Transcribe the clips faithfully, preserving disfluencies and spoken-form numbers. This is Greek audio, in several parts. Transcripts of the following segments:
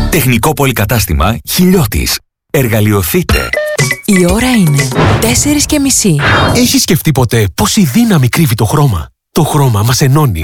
Τεχνικό πολυκατάστημα Χιλιώτης. Εργαλειοθείτε. Η ώρα είναι τέσσερις και μισή. Έχεις σκεφτεί ποτέ πόση δύναμη κρύβει το χρώμα? Το χρώμα μας ενώνει,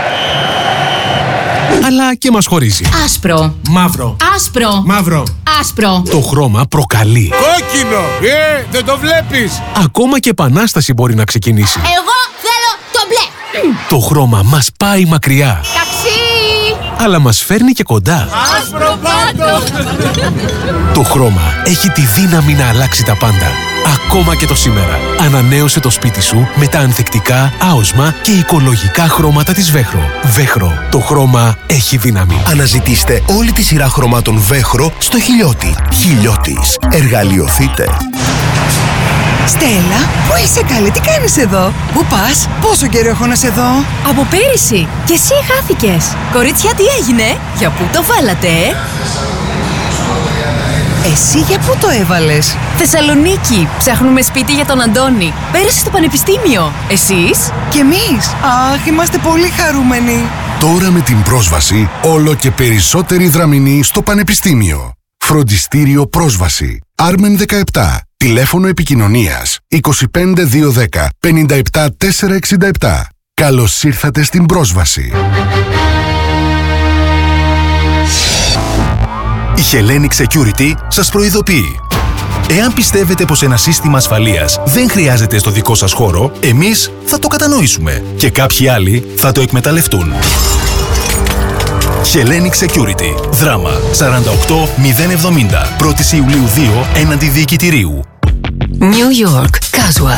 αλλά και μας χωρίζει. Άσπρο. Μαύρο. Άσπρο. Μαύρο. Άσπρο. Το χρώμα προκαλεί. Κόκκινο! Ε, δεν το βλέπεις! Ακόμα και επανάσταση μπορεί να ξεκινήσει. Εγώ θέλω το μπλε. Το χρώμα μας πάει μακριά, Ταξί. αλλά μας φέρνει και κοντά. Άσπρο πάντο! Το χρώμα έχει τη δύναμη να αλλάξει τα πάντα. Ακόμα και το σήμερα. Ανανέωσε το σπίτι σου με τα ανθεκτικά, άοσμα και οικολογικά χρώματα της Βέχρο. Βέχρο. Το χρώμα έχει δύναμη. Αναζητήστε όλη τη σειρά χρωμάτων Βέχρο στο Χιλιώτη. Χιλιώτης. Εργαλειοθείτε. Στέλλα, πού είσαι καλή, τι κάνεις εδώ? Πού πας? Πόσο καιρό έχω να σε δω? Από πέρυσι. Και εσύ χάθηκες. Κορίτσια, τι έγινε? Για πού το βάλατε, ε? Εσύ για πού το έβαλες? Θεσσαλονίκη. Ψάχνουμε σπίτι για τον Αντώνη. Πέρασε στο πανεπιστήμιο. Εσείς? Κι εμείς. Αχ, είμαστε πολύ χαρούμενοι. Τώρα με την πρόσβαση, όλο και περισσότεροι δραμηνοί στο Πανεπιστήμιο. Φροντιστήριο Πρόσβαση. Άρμεν δεκαεπτά. Τηλέφωνο επικοινωνίας είκοσι πέντε διακόσια δέκα πενήντα επτά τετρακόσια εξήντα επτά. Καλώς ήρθατε στην Πρόσβαση. Η Hellenic Security σας προειδοποιεί. Εάν πιστεύετε πως ένα σύστημα ασφαλείας δεν χρειάζεται στο δικό σας χώρο, εμείς θα το κατανοήσουμε και κάποιοι άλλοι θα το εκμεταλλευτούν. Hellenic Security. Δράμα σαράντα οκτώ μηδέν εβδομήντα. πρώτη Ιουλίου δύο έναντι διοικητηρίου. New York. Casual.